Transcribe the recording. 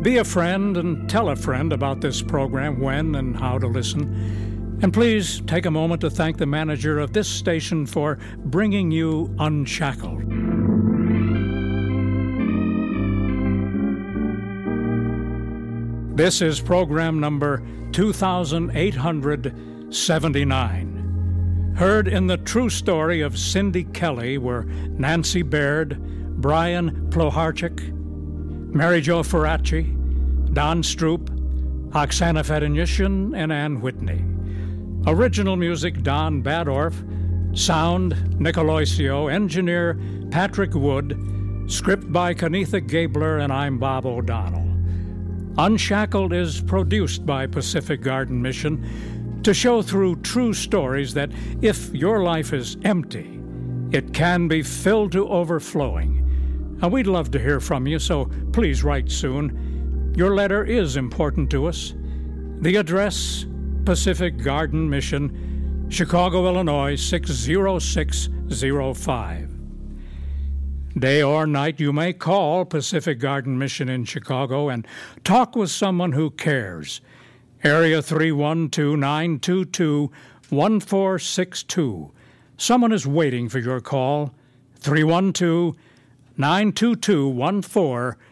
Be a friend and tell a friend about this program, when and how to listen. And please take a moment to thank the manager of this station for bringing you Unshackled. This is program number 2879. Heard in the true story of Cindy Kelly were Nancy Baird, Brian Ploharchik, Mary Jo Ferracci, Don Stroop, Oksana Fedonishin, and Ann Whitney. Original music, Don Badorf. Sound, Nicoloisio. Engineer, Patrick Wood. Script by Kenitha Gabler, and I'm Bob O'Donnell. Unshackled is produced by Pacific Garden Mission to show through true stories that if your life is empty, it can be filled to overflowing. And we'd love to hear from you, so please write soon. Your letter is important to us. The address, Pacific Garden Mission, Chicago, Illinois, 60605. Day or night, you may call Pacific Garden Mission in Chicago and talk with someone who cares. Area 312-922-1462. Someone is waiting for your call. 312-922-1462.